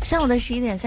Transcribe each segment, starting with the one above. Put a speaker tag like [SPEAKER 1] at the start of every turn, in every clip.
[SPEAKER 1] 上午的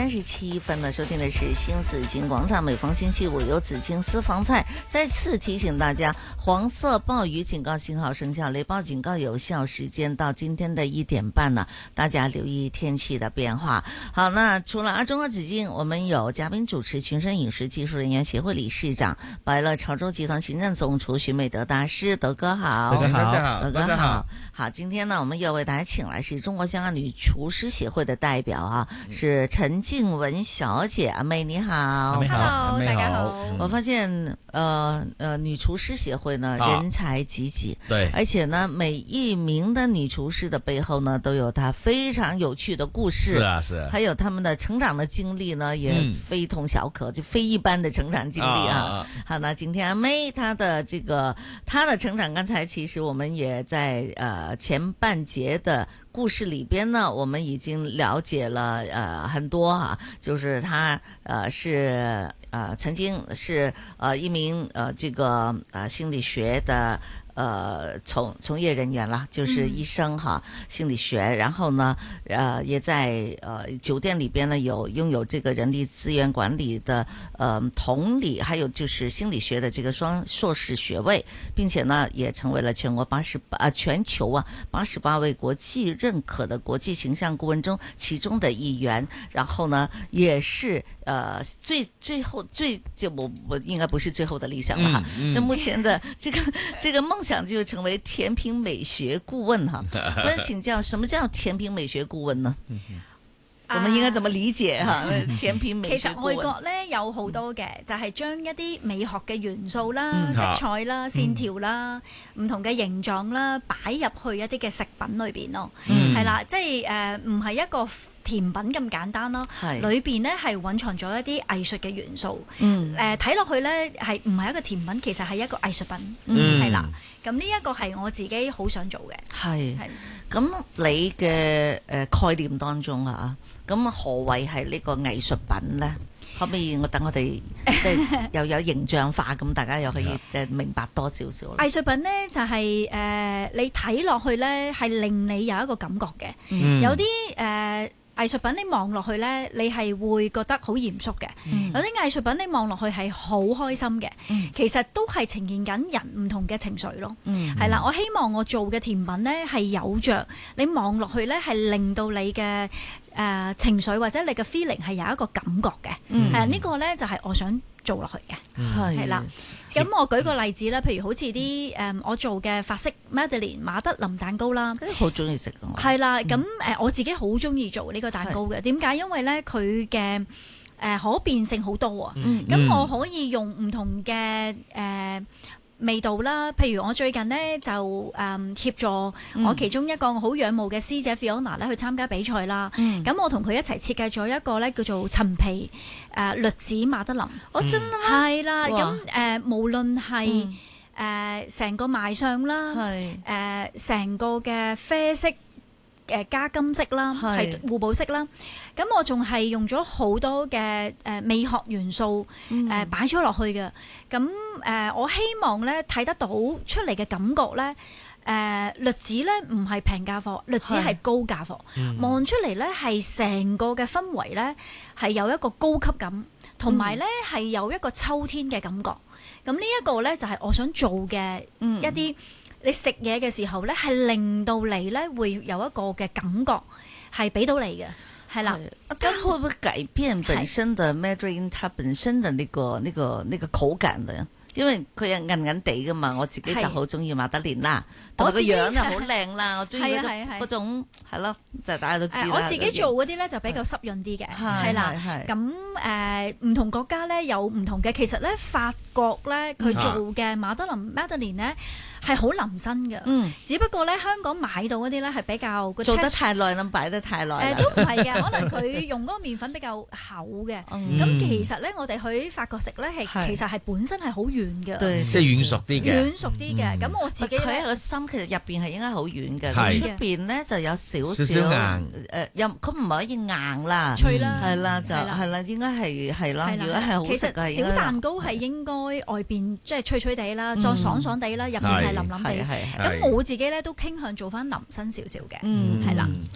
[SPEAKER 1] 11:37呢，收听的是新紫金广场，每逢星期五有紫金私房菜。再次提醒大家，黄色暴雨警告信号生效，雷暴警告有效时间到今天的1点半呢，大家留意天气的变化。好，那除了阿中和紫金，我们有嘉宾主持，群生饮食技术人员协会理事长，百乐潮州集团行政总厨徐美德大师，德哥好。
[SPEAKER 2] 德哥好，
[SPEAKER 1] 德哥好。好，今天呢，我们又为大家请来是中国香港女厨师协会的代表啊，是陈静雯小姐，阿妹你好。
[SPEAKER 3] Hello， 大家好。
[SPEAKER 1] 我发现女厨师协会呢人才济济，
[SPEAKER 2] 对，
[SPEAKER 1] 而且呢每一名的女厨师的背后呢都有她非常有趣的故事，
[SPEAKER 2] 是啊是啊，
[SPEAKER 1] 还有他们的成长的经历呢也非同小可，就非一般的成长经历啊。好，那今天阿妹她的成长，刚才其实我们也在前半节的故事里边呢，我们已经了解了很多啊，就是她是曾经是一名心理学的从业人员啦，就是医生哈，心理学，然后呢也在酒店里边呢拥有这个人力资源管理的同理，还有就是心理学的这个双硕士学位，并且呢也成为了全球88位国际认可的国际形象顾问中其中的一员，然后呢也是最后我应该不是最后的理想了哈，那目前的这个梦想就成为甜品美学顧問哈。我想請教，什麼叫甜品美學顧問呢？我們應該怎麼理解哈？甜品美學顧問
[SPEAKER 3] 其實外國咧有好多嘅，就係將一啲美學嘅元素啦、色彩啦、線條啦、唔同嘅形狀啦，擺入去一啲嘅食品裏邊咯。係啦，即係唔係一個甜品咁簡單咯，裏邊咧係蘊藏咗一啲藝術嘅元素。睇落去咧係唔係一個甜品，其實係一個藝術品。係啦，咁呢一個係我自己好想做嘅。係
[SPEAKER 1] 咁你嘅概念當中啊，咁何謂係呢個藝術品咧？可唔可以等我哋即係又有形象化，咁大家又可以明白多少少？
[SPEAKER 3] 藝術品咧就係你睇落去咧係令你有一個感覺嘅，有啲藝術品你望落去咧，你係會覺得好嚴肅嘅；有啲藝術品你望落去係好開心嘅。其實都係呈現緊人唔同嘅情緒咯。係啦，我希望我做嘅甜品咧係有着你望落去咧係令到你嘅情緒或者你嘅 feeling 係有一個感覺嘅。呢個咧就係我想做落去嘅。係啦，咁我舉個例子啦，譬如好似啲我做嘅法式 Madeleine 馬德琳蛋糕啦，
[SPEAKER 1] 好中意食㗎。
[SPEAKER 3] 係啦，咁我自己好中意做呢個蛋糕嘅。點解？因為咧佢嘅可變性好多啊。咁我可以用唔同嘅味道啦，譬如我最近呢，就協助我其中一個好仰慕嘅師姐 Fiona 咧去參加比賽啦。咁我同佢一齊設計咗一個咧叫做陳皮栗子馬德琳。真啊？係啦，咁無論係成個賣相啦，成個嘅啡色加金色啦，係互補色啦。咁我仲係用咗好多嘅美學元素擺咗落去嘅。咁我希望咧睇得到出嚟嘅感覺咧，栗子咧唔係平價貨，栗子係高價貨。望出嚟咧係成個嘅氛圍咧係有一個高級感，同埋咧係有一個秋天嘅感覺。咁呢一個咧就係我想做嘅一啲。你食嘢嘅時候咧，係令到你咧會有一個嘅感覺，係俾到你嘅，係啦。
[SPEAKER 1] 它會唔會改變本身的 Madeleine 它本身的那個口感的？因為佢係韌韌地噶嘛，我自己就好中意馬德蓮啦，同埋個樣又好靚啦，我中意嗰種係咯，就大家都知啦。
[SPEAKER 3] 我自己做嗰啲咧就比較濕潤啲嘅，係啦。咁唔同國家咧有唔同嘅，其實咧法國咧佢做嘅馬德琳 Madeleine 咧係好腍身嘅，只不過咧香港買到嗰啲咧係比較
[SPEAKER 1] 做得太耐啦，擺得太耐。
[SPEAKER 3] 都唔係嘅，可能佢用嗰個麵粉比較厚嘅。咁其實咧我哋去法國食咧係其實係本身係好軟嘅，
[SPEAKER 2] 即係軟熟啲嘅。
[SPEAKER 3] 軟熟啲嘅，咁我自己
[SPEAKER 1] 佢個心其實入邊係應該好軟嘅，出邊咧就有少少
[SPEAKER 2] 硬。
[SPEAKER 1] 又佢唔可以硬啦，
[SPEAKER 3] 脆啦，
[SPEAKER 1] 係啦就係啦，應該係啦。如果係好食嘅，
[SPEAKER 3] 其實小蛋糕係應該外邊即係脆脆地啦，再爽爽地啦，入邊係腍腍地。咁我自己咧都傾向做翻腍身少少嘅，係啦。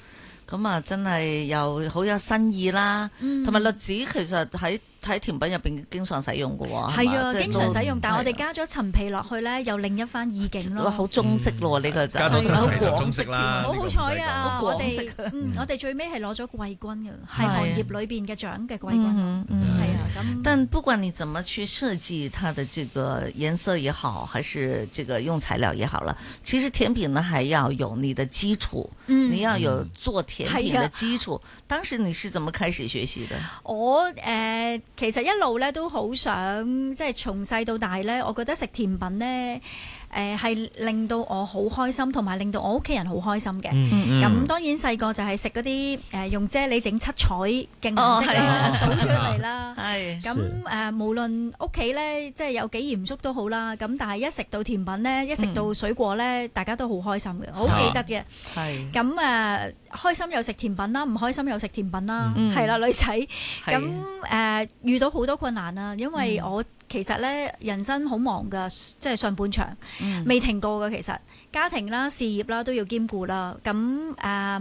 [SPEAKER 1] 咁啊，真係又好有新意啦，同埋栗子其實喺甜品入邊經常使用嘅喎，
[SPEAKER 3] 係啊，
[SPEAKER 1] 即係
[SPEAKER 3] 經常使用，但係我哋加咗陳皮落去咧，又另一番意境咯。
[SPEAKER 1] 好中式咯，呢個就
[SPEAKER 2] 加咗陳皮就
[SPEAKER 1] 好
[SPEAKER 2] 中式啦。
[SPEAKER 3] 好好彩啊！我哋
[SPEAKER 1] 嗯
[SPEAKER 3] 我哋最尾係攞咗季軍嘅，係行業裏邊嘅獎嘅季軍。係啊，咁。
[SPEAKER 1] 但不管你怎麼去設計它的這個顏色也好，還是這個用材料也好了，其實甜品呢，還要有你的基礎，你要有做甜品的基礎。當時你是怎麼開始學習的？
[SPEAKER 3] 我其實一路咧都好想，即係從細到大咧，我覺得食甜品咧，係令到我好開心，同埋令到我屋企人好開心嘅。咁當然細個就係食嗰啲用啫喱整七彩嘅顏色啦，倒出嚟啦。係咁無論屋企咧，即係有幾嚴肅都好啦。咁但係一食到甜品咧，一食到水果咧，大家都好開心嘅，好記得嘅。係咁開心又食甜品啦，唔開心又食甜品啦，係啦，女仔。咁遇到好多困難啦，因為我其實咧人生好忙噶，即係上半場未停過噶。其實家庭啦、事業啦都要兼顧啦。咁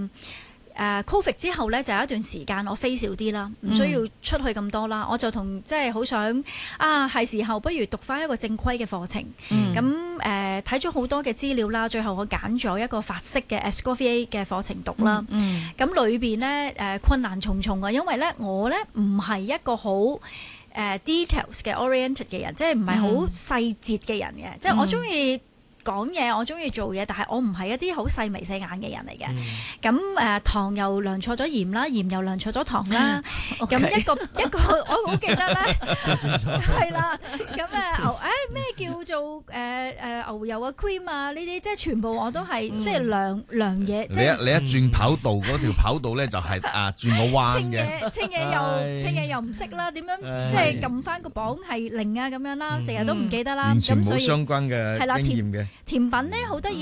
[SPEAKER 3] Covid 之後咧就有一段時間我飛少啲啦，唔需要出去咁多啦。我就即係好想係時候不如讀翻一個正規嘅課程。咁睇咗好多嘅資料啦，最後我揀咗一個法式嘅 Escoffier 嘅課程讀啦。咁裏邊咧困難重重啊，因為咧我咧唔係一個好details 嘅 oriented 嘅人，即係唔係好細節嘅人嘅，即係我中意講嘢，我中意做嘢，但係我唔係一啲好細眉細眼嘅人嚟嘅。咁糖又量錯咗鹽啦，鹽又量錯咗糖啦。咁一個我好記得咧，係啦。咁咩叫做牛油啊 cream 啊呢啲，即係全部我都係即係量嘢。
[SPEAKER 2] 你一轉跑道嗰條跑道咧就係轉個彎嘅。清嘢又唔識啦，點樣即係撳翻個磅係0啊咁樣啦，成日都唔記得啦。完全冇相關嘅經驗嘅。
[SPEAKER 3] 甜品咧好得意